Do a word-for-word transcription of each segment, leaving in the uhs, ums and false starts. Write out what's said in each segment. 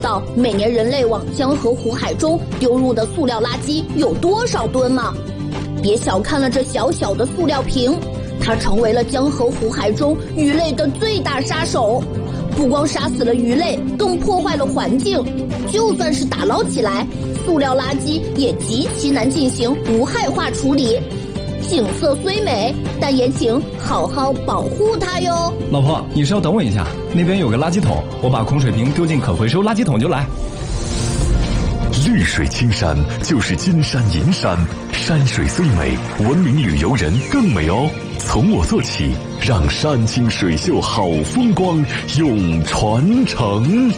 道每年人类往江河湖海中丢入的塑料垃圾有多少吨吗？别小看了这小小的塑料瓶，它成为了江河湖海中鱼类的最大杀手。不光杀死了鱼类，更破坏了环境。就算是打捞起来，塑料垃圾也极其难进行无害化处理。景色虽美，但也请好好保护它哟。 老婆，你稍等我一下，那边有个垃圾桶，我把空水瓶丢进可回收垃圾桶就来。 绿水青山就是金山银山，山水虽美，文明旅游人更美哦。从我做起，让山清水秀好风光永传承。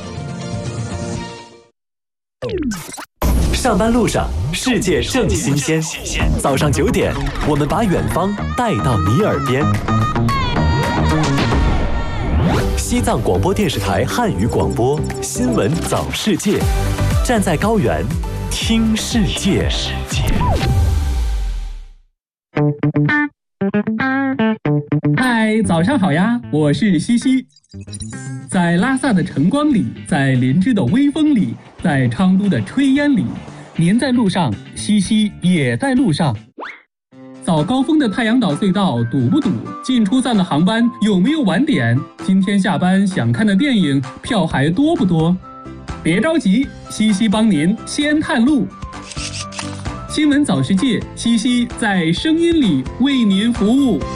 上班路上，世界正新鲜。早上九点，我们把远方带到你耳边。西藏广播电视台汉语广播新闻早世界，站在高原听世界。 嗨，早上好呀，我是西西。在拉萨的晨光里，在林芝的微风里，在昌都的炊烟里，您在路上，西西也在路上。早高峰的太阳岛隧道堵不堵？进出站的航班有没有晚点？今天下班想看的电影票还多不多？别着急，西西帮您先探路。新闻早世界，西西在声音里为您服务。